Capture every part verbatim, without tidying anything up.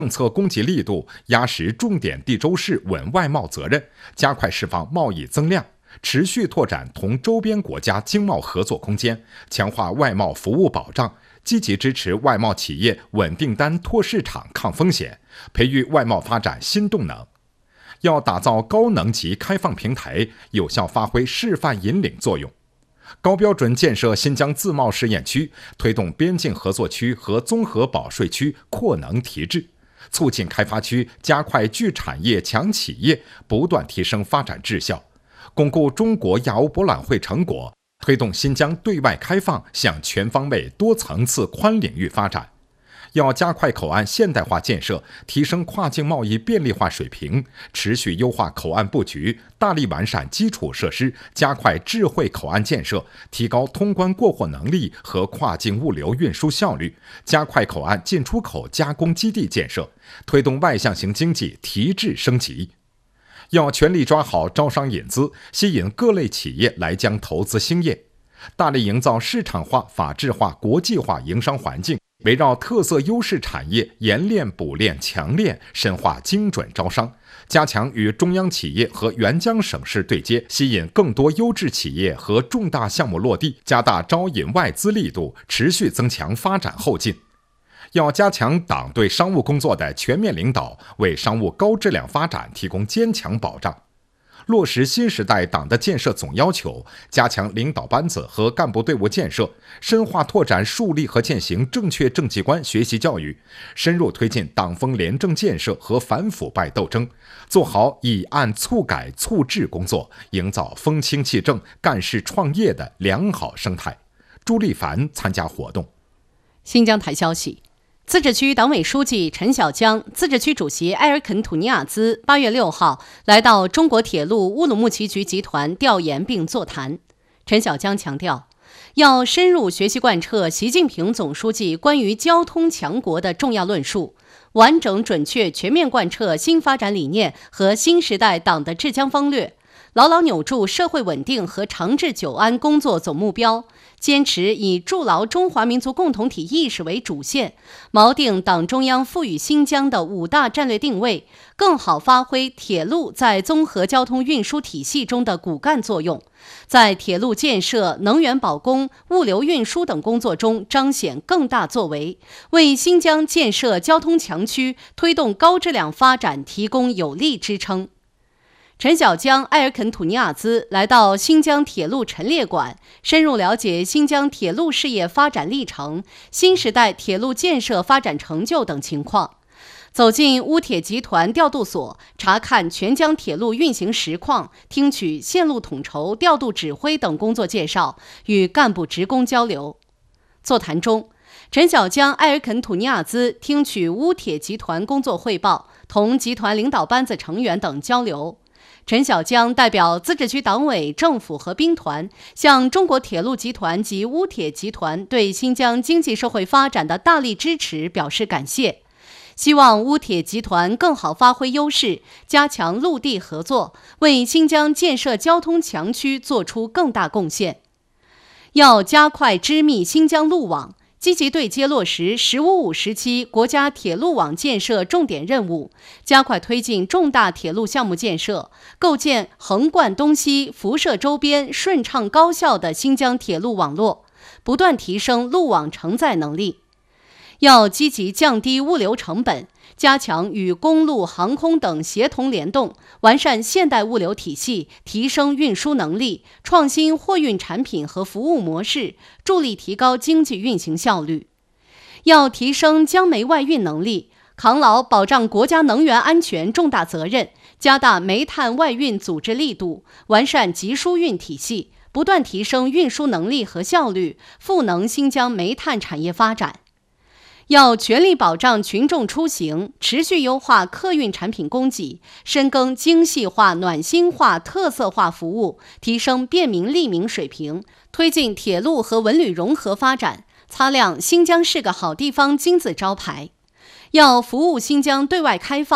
政策供给力度，压实重点地州市稳外贸责任，加快释放贸易增量，持续拓展同周边国家经贸合作空间，强化外贸服务保障，积极支持外贸企业稳订单、拓市场、抗风险，培育外贸发展新动能。要打造高能级开放平台，有效发挥示范引领作用。高标准建设新疆自贸试验区，推动边境合作区和综合保税区扩能提质，促进开发区加快聚产业、强企业，不断提升发展质效，巩固中国亚欧博览会成果，推动新疆对外开放向全方位、多层次、宽领域发展。要加快口岸现代化建设，提升跨境贸易便利化水平，持续优化口岸布局，大力完善基础设施，加快智慧口岸建设，提高通关过货能力和跨境物流运输效率，加快口岸进出口加工基地建设，推动外向型经济提质升级。要全力抓好招商引资，吸引各类企业来疆投资兴业，大力营造市场化、法治化、国际化营商环境，围绕特色优势产业研炼补练强链，深化精准招商，加强与中央企业和援疆省市对接，吸引更多优质企业和重大项目落地，加大招引外资力度，持续增强发展后劲。要加强党对商务工作的全面领导，为商务高质量发展提供坚强保障。落实新时代党的建设总要求，加强领导班子和干部队伍建设，深化拓展树立和践行正确政绩观学习教育，深入推进党风廉政建设和反腐败斗争，做好以案促改促治工作，营造风清气正、干事创业的良好生态。朱立凡参加活动。 新疆台消息，自治区党委书记陈小江、自治区主席埃尔肯吐尼亚兹八月六号来到中国铁路乌鲁木齐局集团调研并座谈。陈小江强调，要深入学习贯彻习近平总书记关于交通强国的重要论述，完整准确全面贯彻新发展理念和新时代党的治疆方略，牢牢扭住社会稳定和长治久安工作总目标，坚持以筑牢中华民族共同体意识为主线，锚定党中央赋予新疆的五大战略定位，更好发挥铁路在综合交通运输体系中的骨干作用，在铁路建设、能源保供、物流运输等工作中彰显更大作为，为新疆建设交通强区、推动高质量发展提供有力支撑。陈小江、埃尔肯吐尼亚兹来到新疆铁路陈列馆，深入了解新疆铁路事业发展历程、新时代铁路建设发展成就等情况。走进乌铁集团调度所，查看全疆铁路运行实况，听取线路统筹、调度指挥等工作介绍，与干部职工交流。座谈中，陈小江、埃尔肯吐尼亚兹听取乌铁集团工作汇报，同集团领导班子成员等交流。陈小江代表自治区党委、政府和兵团，向中国铁路集团及乌铁集团对新疆经济社会发展的大力支持表示感谢，希望乌铁集团更好发挥优势，加强陆地合作，为新疆建设交通强区做出更大贡献。要加快织密新疆路网，积极对接落实“十五五”时期国家铁路网建设重点任务，加快推进重大铁路项目建设，构建横贯东西、辐射周边、顺畅高效的新疆铁路网络，不断提升路网承载能力。要积极降低物流成本，加强与公路、航空等协同联动，完善现代物流体系，提升运输能力，创新货运产品和服务模式，助力提高经济运行效率。要提升江煤外运能力，扛牢保障国家能源安全重大责任，加大煤炭外运组织力度，完善集输运体系，不断提升运输能力和效率，赋能新疆煤炭产业发展。要全力保障群众出行，持续优化客运产品供给，深耕精细化、暖心化、特色化服务，提升便民利民水平，推进铁路和文旅融合发展，擦亮新疆是个好地方金字招牌。要服务新疆对外开放，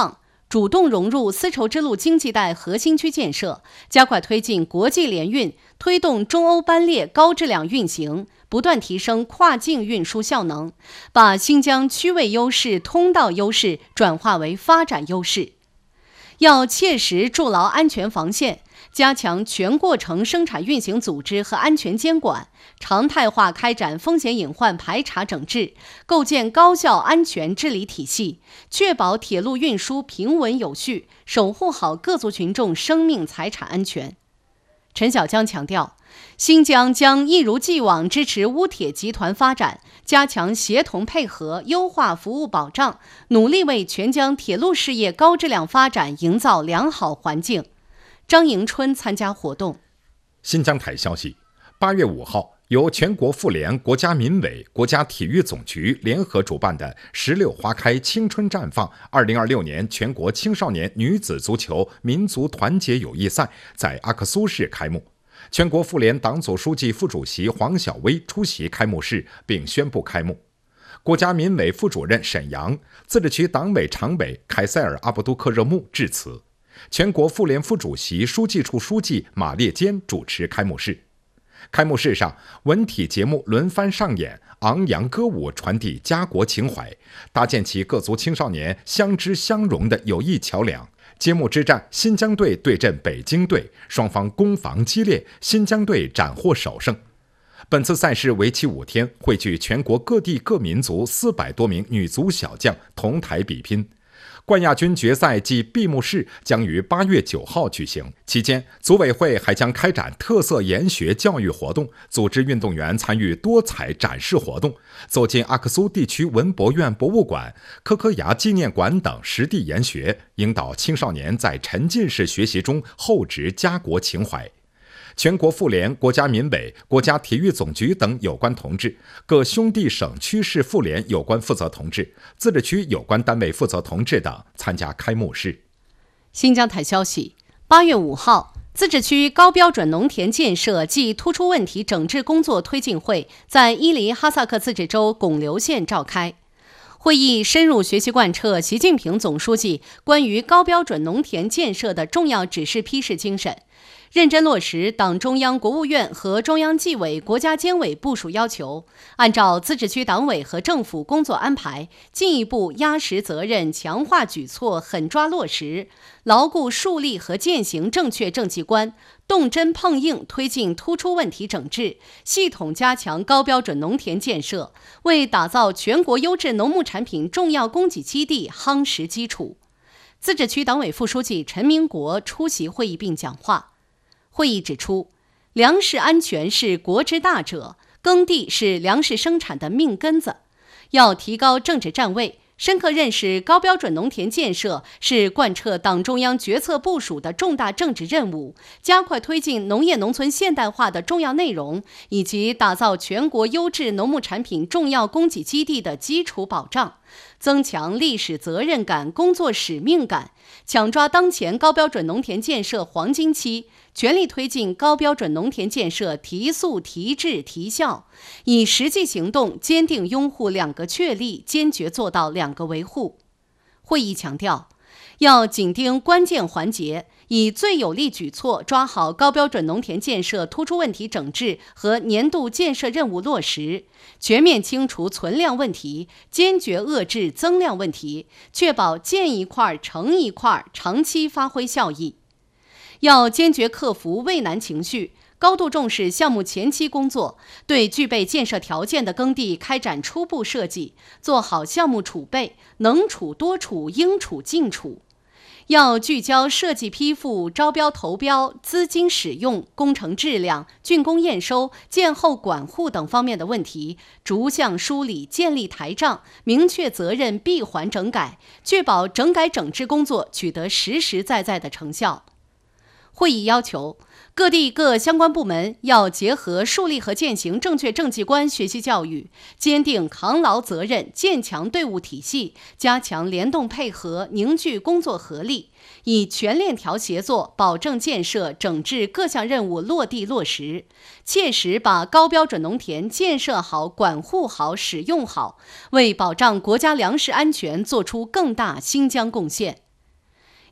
主动融入丝绸之路经济带核心区建设，加快推进国际联运，推动中欧班列高质量运行，不断提升跨境运输效能，把新疆区位优势、通道优势转化为发展优势。要切实筑牢安全防线，加强全过程生产运行组织和安全监管，常态化开展风险隐患排查整治，构建高效安全治理体系，确保铁路运输平稳有序，守护好各族群众生命财产安全。陈小江强调，新疆将一如既往支持乌铁集团发展，加强协同配合，优化服务保障，努力为全疆铁路事业高质量发展营造良好环境。张迎春参加活动。 新疆台消息，八月五号，由全国妇联、国家民委、国家体育总局联合主办的“石榴花开，青春绽放”二零二六年全国青少年女子足球民族团结友谊赛在阿克苏市开幕。全国妇联党组书记、副主席黄晓薇出席开幕式并宣布开幕。国家民委副主任沈阳、自治区党委常委凯塞尔阿布都克热木致辞。全国妇联副主席、书记处书记马列坚主持开幕式。开幕式上，文体节目轮番上演，昂扬歌舞传递家国情怀，搭建起各族青少年相知相融的友谊桥梁。揭幕之战，新疆队对阵北京队，双方攻防激烈，新疆队斩获首胜。本次赛事为期五天，汇聚全国各地各民族四百多名女足小将同台比拼。冠亚军决赛暨闭幕式将于八月九号举行，期间组委会还将开展特色研学教育活动，组织运动员参与多彩展示活动，走进阿克苏地区文博院博物馆、科科牙纪念馆等实地研学，引导青少年在沉浸式学习中厚植家国情怀。全国妇联、国家民委、国家体育总局等有关同志，各兄弟省区市妇联有关负责同志，自治区有关单位负责同志等参加开幕式。 新疆台消息，八月五号，自治区高标准农田建设暨突出问题整治工作推进会在伊犁哈萨克自治州拱流县召开。会议深入学习贯彻习近平总书记关于高标准农田建设的重要指示批示精神，认真落实党中央、国务院和中央纪委、国家监委部署要求，按照自治区党委和政府工作安排，进一步压实责任，强化举措，狠抓落实，牢固树立和践行正确政绩观，动真碰硬推进突出问题整治，系统加强高标准农田建设，为打造全国优质农牧产品重要供给基地夯实基础。自治区党委副书记陈明国出席会议并讲话。会议指出，粮食安全是国之大者，耕地是粮食生产的命根子，要提高政治站位，深刻认识高标准农田建设是贯彻党中央决策部署的重大政治任务，加快推进农业农村现代化的重要内容，以及打造全国优质农牧产品重要供给基地的基础保障，增强历史责任感、工作使命感，抢抓当前高标准农田建设黄金期，全力推进高标准农田建设提速、提质、提效，以实际行动坚定拥护两个确立，坚决做到两个维护。会议强调，要紧盯关键环节，以最有力举措抓好高标准农田建设突出问题整治和年度建设任务落实，全面清除存量问题，坚决遏制增量问题，确保建一块成一块，长期发挥效益。要坚决克服畏难情绪，高度重视项目前期工作，对具备建设条件的耕地开展初步设计，做好项目储备，能储多储，应储尽储。要聚焦设计批复、招标投标、资金使用、工程质量、竣工验收、建后管护等方面的问题，逐项梳理，建立台账，明确责任，闭环整改，确保整改整治工作取得实实在在的成效。会议要求，各地各相关部门要结合树立和践行正确政绩观学习教育，坚定扛牢责任，建强队伍体系，加强联动配合，凝聚工作合力，以全链条协作保证建设整治各项任务落地落实，切实把高标准农田建设好、管护好、使用好，为保障国家粮食安全做出更大新疆贡献。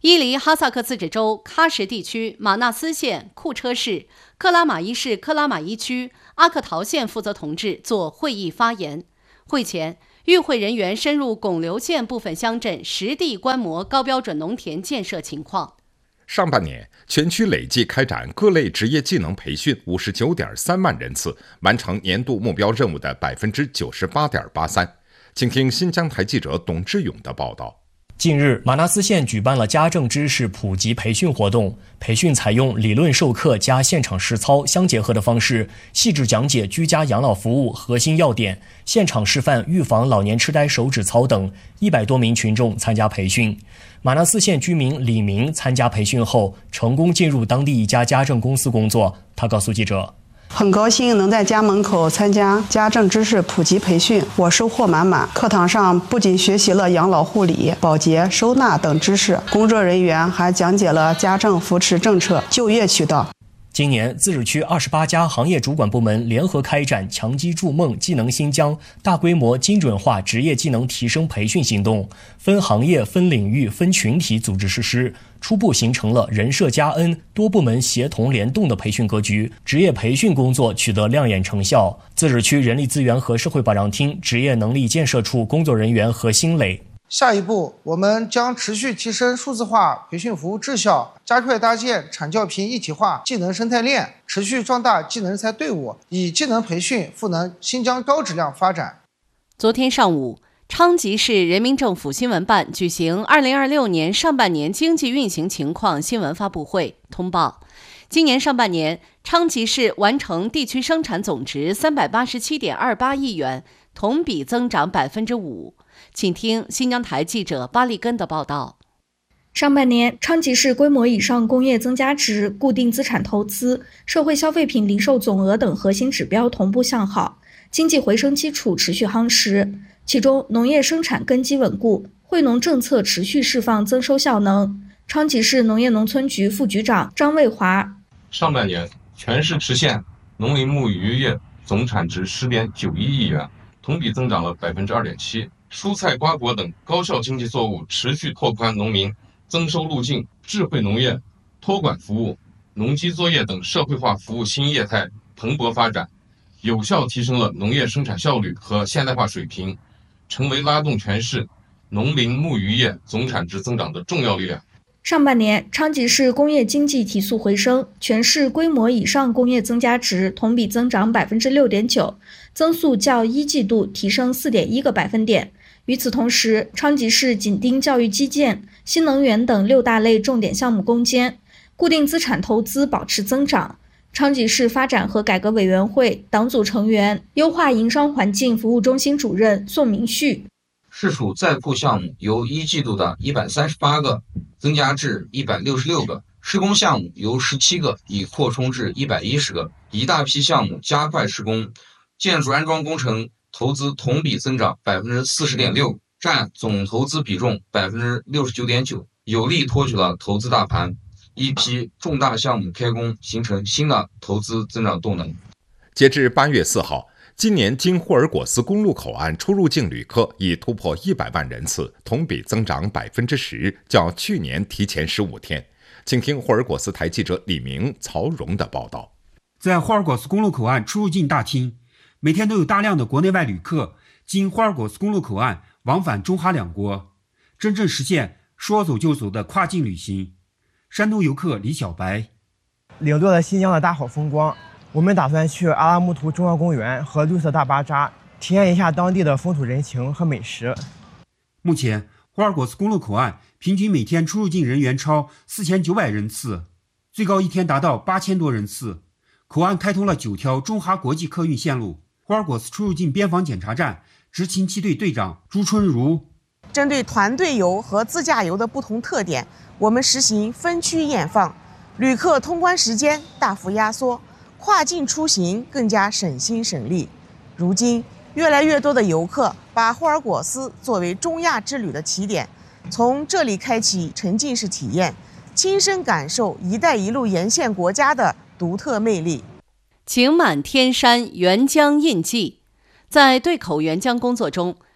伊犁哈萨克自治州喀什地区马纳斯县库车市、克拉玛依市克拉玛依区阿克陶县负责同志作会议发言。会前，与会人员深入巩留县部分乡镇实地观摩高标准农田建设情况。 上半年，全区累计开展各类职业技能培训五十九点三万人次，完成年度目标任务的百分之九十八点八三。请听新疆台记者董志勇的报道。 近日，马纳斯县举办了家政知识普及培训活动。培训采用理论授课加现场实操相结合的方式，细致讲解居家养老服务核心要点，现场示范预防老年痴呆手指操等。一百多名群众参加培训。马纳斯县居民李明参加培训后，成功进入当地一家家政公司工作。他告诉记者， 很高兴能在家门口参加家政知识普及培训，我收获满满。课堂上不仅学习了养老护理、保洁、收纳等知识，工作人员还讲解了家政扶持政策、就业渠道。 今年，自治区二十八家行业主管部门联合开展强基筑梦技能新疆大规模精准化职业技能提升培训行动，分行业、分领域、分群体组织实施，初步形成了人社加恩、多部门协同联动的培训格局，职业培训工作取得亮眼成效。自治区人力资源和社会保障厅职业能力建设处工作人员何新磊。 下一步，我们将持续提升数字化培训服务质效，加快搭建产教评一体化技能生态链，持续壮大技能人才队伍，以技能培训赋能新疆高质量发展。 昨天上午，昌吉市人民政府新闻办举行二零二六年上半年经济运行情况新闻发布会，通报，今年上半年，昌吉市完成地区生产总值三百八十七点二八亿元，同比增长百分之五。请听新疆台记者巴利根的报道。 上半年，昌吉市规模以上工业增加值、固定资产投资、社会消费品零售总额等核心指标同步向好，经济回升基础持续夯实。其中，农业生产根基稳固，惠农政策持续释放增收效能。昌吉市农业农村局副局长张卫华： 上半年，全市实现农林牧渔业总产值十点九一亿元，同比增长了百分之二点七。蔬菜、瓜果等高效经济作物持续拓宽农民增收路径，智慧农业、托管服务、农机作业等社会化服务新业态蓬勃发展，有效提升了农业生产效率和现代化水平，成为拉动全市农林牧渔业总产值增长的重要力量。 上半年，昌吉市工业经济提速回升，全市规模以上工业增加值同比增长百分之六点九，增速较一季度提升四点一个百分点。与此同时，昌吉市紧盯教育基建、新能源等六大类重点项目攻坚，固定资产投资保持增长。昌吉市发展和改革委员会党组成员、优化营商环境服务中心主任宋明旭： 市属在库项目由一季度的一百三十八个增加至一百六十六个，施工项目由十七个已扩充至一百一十个，一大批项目加快施工，建筑安装工程投资同比增长百分之四十点六，占总投资比重百分之六十九点九，有力托举了投资大盘。一批重大项目开工，形成新的投资增长动能。 截至八月四号，今年经霍尔果斯公路口岸出入境旅客已突破一百万人次，同比增长百分之十，较去年提前十五天。请听霍尔果斯台记者李明、曹荣的报道。 在霍尔果斯公路口岸出入境大厅，每天都有大量的国内外旅客经霍尔果斯公路口岸往返中哈两国，真正实现说走就走的跨境旅行。山东游客李小白： 领略了新疆的大好风光，我们打算去阿拉木图中央公园和绿色大巴扎，体验一下当地的风土人情和美食。 目前，霍尔果斯公路口岸平均每天出入境人员超四千九百人次，最高一天达到八千多人次。口岸开通了九条中哈国际客运线路。霍尔果斯出入境边防检查站执勤七队队长朱春如： 针对团队游和自驾游的不同特点，我们实行分区验放，旅客通关时间大幅压缩，跨境出行更加省心省力。如今，越来越多的游客把霍尔果斯作为中亚之旅的起点，从这里开启沉浸式体验，亲身感受“一带一路”沿线国家的独特魅力。 晴满天山，沅江印记。在对口沅江工作中，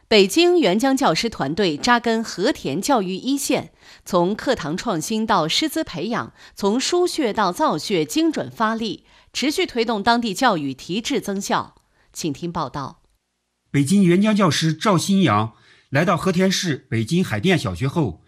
北京援疆教师团队扎根和田教育一线，从课堂创新到师资培养，从输血到造血，精准发力，持续推动当地教育提质增效。请听报道。 北京援疆教师赵新阳来到和田市北京海淀小学后，